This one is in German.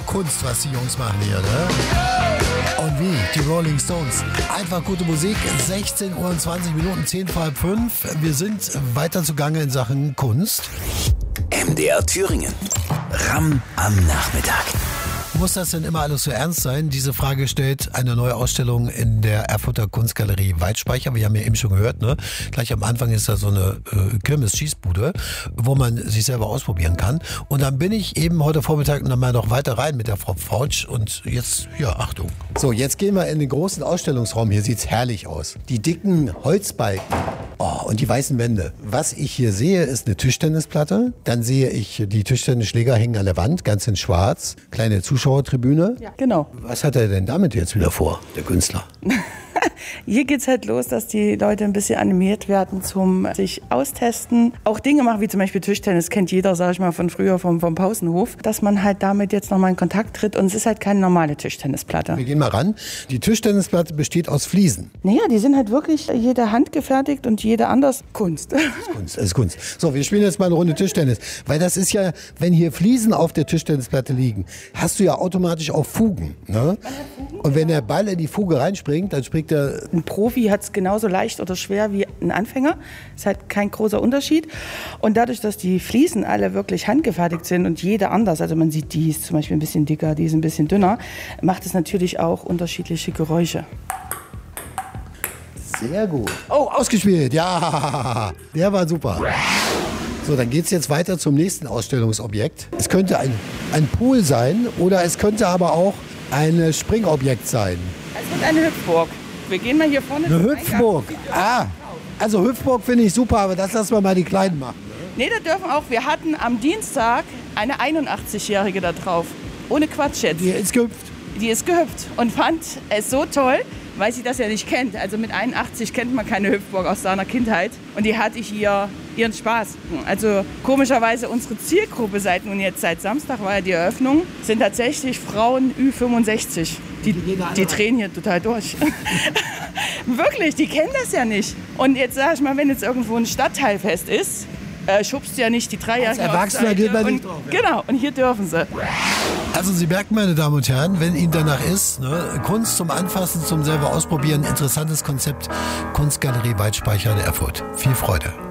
Kunst, was die Jungs machen hier, ne? Und wie? Die Rolling Stones. Einfach gute Musik. 16 Uhr und 20 Minuten, 10 vor halb 5. Wir sind weiter zugange in Sachen Kunst. MDR Thüringen. Ram am Nachmittag. Muss das denn immer alles so ernst sein? Diese Frage stellt eine neue Ausstellung in der Erfurter Kunstgalerie Weitspeicher. Wir haben ja eben schon gehört, ne? Gleich am Anfang ist da so eine Kirmes-Schießbude, wo man sich selber ausprobieren kann. Und dann bin ich eben heute Vormittag noch mal weiter rein mit der Frau Pfautsch. Und jetzt, ja, Achtung. So, jetzt gehen wir in den großen Ausstellungsraum. Hier sieht's herrlich aus. Die dicken Holzbalken. Oh, und die weißen Wände. Was ich hier sehe, ist eine Tischtennisplatte. Dann sehe ich, die Tischtennisschläger hängen an der Wand, ganz in schwarz. Kleine Zuschauertribüne. Ja, genau. Was hat er denn damit jetzt wieder vor, der Künstler? Hier geht's halt los, dass die Leute ein bisschen animiert werden zum sich austesten. Auch Dinge machen, wie zum Beispiel Tischtennis, kennt jeder, sag ich mal, von früher vom Pausenhof. Dass man halt damit jetzt nochmal in Kontakt tritt und es ist halt keine normale Tischtennisplatte. Wir gehen mal ran. Die Tischtennisplatte besteht aus Fliesen. Naja, die sind halt wirklich jede handgefertigt und jede anders Kunst. Das ist Kunst. So, wir spielen jetzt mal eine Runde Tischtennis. Weil das ist ja, wenn hier Fliesen auf der Tischtennisplatte liegen, hast du ja automatisch auch Fugen. Ne? Und wenn der Ball in die Fuge reinspringt, dann springt er. Ein Profi hat es genauso leicht oder schwer wie ein Anfänger. Ist halt kein großer Unterschied. Und dadurch, dass die Fliesen alle wirklich handgefertigt sind und jede anders, also man sieht, die ist zum Beispiel ein bisschen dicker, die ist ein bisschen dünner, macht es natürlich auch unterschiedliche Geräusche. Sehr gut. Oh, ausgespielt. Ja, der war super. So, dann geht's jetzt weiter zum nächsten Ausstellungsobjekt. Es könnte ein Pool sein oder es könnte aber auch ein Springobjekt sein. Es wird eine Hüpfburg. Wir gehen mal hier vorne. Eine Hüpfburg. Also Hüpfburg finde ich super, aber das lassen wir mal die Kleinen machen. Nee, da dürfen auch. Wir hatten am Dienstag eine 81-Jährige da drauf. Ohne Quatsch jetzt. Die ist gehüpft. Die ist gehüpft und fand es so toll, weil sie das ja nicht kennt. Also mit 81 kennt man keine Hüpfburg aus seiner Kindheit. Und die hatte hier ihren Spaß. Also komischerweise unsere Zielgruppe seit Samstag war ja die Eröffnung, sind tatsächlich Frauen Ü65. Die drehen hier total durch. Wirklich, die kennen das ja nicht. Und jetzt sag ich mal, wenn jetzt irgendwo ein Stadtteilfest ist, schubst du ja nicht die Dreijährigen. Als Erwachsener geht man nicht drauf. Ja. Genau, und hier dürfen sie. Also Sie merken, meine Damen und Herren, wenn Ihnen danach ist, ne, Kunst zum Anfassen, zum selber ausprobieren, interessantes Konzept, Kunstgalerie Weitspeicher in Erfurt. Viel Freude.